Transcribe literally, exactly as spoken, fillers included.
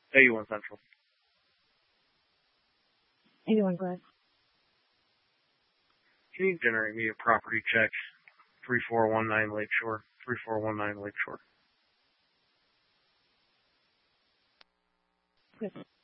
eighty-one Central. eighty-one, go ahead. Can you generate me a property check? three four one nine Lakeshore. three four one nine Lakeshore. Good.